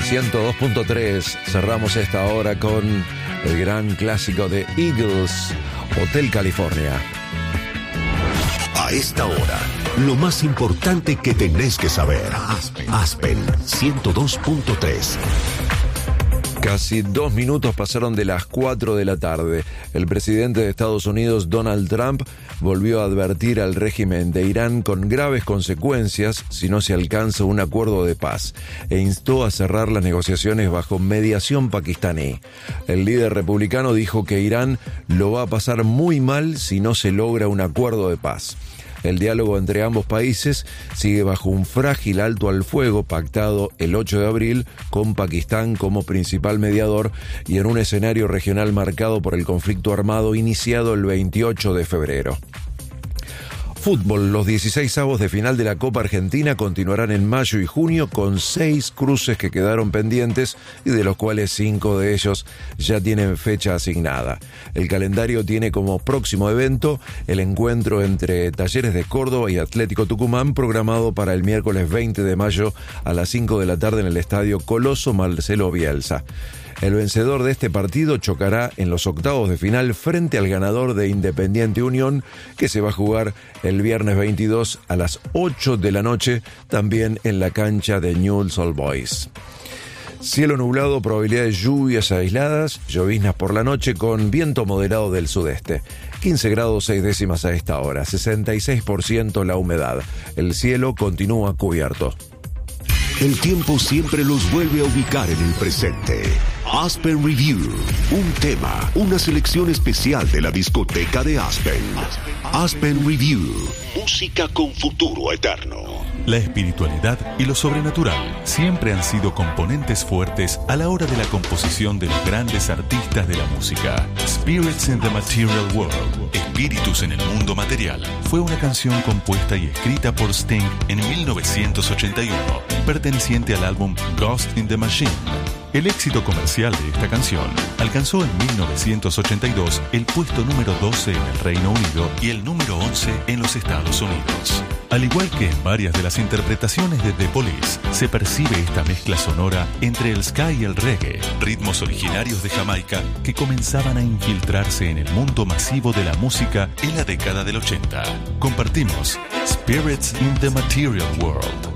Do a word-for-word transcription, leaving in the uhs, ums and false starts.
ciento dos punto tres. Cerramos esta hora con el gran clásico de Eagles, Hotel California. A esta hora, lo más importante que tenés que saber. Aspen, Aspen ciento dos punto tres. Casi dos minutos pasaron de las cuatro de la tarde. El presidente de Estados Unidos, Donald Trump, volvió a advertir al régimen de Irán con graves consecuencias si no se alcanza un acuerdo de paz, e instó a cerrar las negociaciones bajo mediación pakistaní. El líder republicano dijo que Irán lo va a pasar muy mal si no se logra un acuerdo de paz. El diálogo entre ambos países sigue bajo un frágil alto al fuego pactado el ocho de abril con Pakistán como principal mediador y en un escenario regional marcado por el conflicto armado iniciado el veintiocho de febrero. Fútbol, los dieciseisavos de final de la Copa Argentina continuarán en mayo y junio con seis cruces que quedaron pendientes y de los cuales cinco de ellos ya tienen fecha asignada. El calendario tiene como próximo evento el encuentro entre Talleres de Córdoba y Atlético Tucumán, programado para el miércoles veinte de mayo a las cinco de la tarde en el Estadio Coloso Marcelo Bielsa. El vencedor de este partido chocará en los octavos de final frente al ganador de Independiente Unión, que se va a jugar el viernes veintidós a las ocho de la noche, también en la cancha de Newell's Old Boys. Cielo nublado, probabilidad de lluvias aisladas, lloviznas por la noche con viento moderado del sudeste. quince grados seis décimas a esta hora, sesenta y seis por ciento la humedad. El cielo continúa cubierto. El tiempo siempre los vuelve a ubicar en el presente. Aspen Review, un tema, una selección especial de la discoteca de Aspen. Aspen Review, música con futuro eterno. La espiritualidad y lo sobrenatural siempre han sido componentes fuertes a la hora de la composición de los grandes artistas de la música. Spirits in the Material World, Espíritus en el Mundo Material, fue una canción compuesta y escrita por Sting en mil novecientos ochenta y uno, perteneciente al álbum Ghost in the Machine. El éxito comercial de esta canción alcanzó en mil novecientos ochenta y dos el puesto número doce en el Reino Unido y el número once en los Estados Unidos. Al igual que en varias de las interpretaciones de The Police, se percibe esta mezcla sonora entre el ska y el reggae, ritmos originarios de Jamaica que comenzaban a infiltrarse en el mundo masivo de la música en la década del ochenta. Compartimos Spirits in the Material World.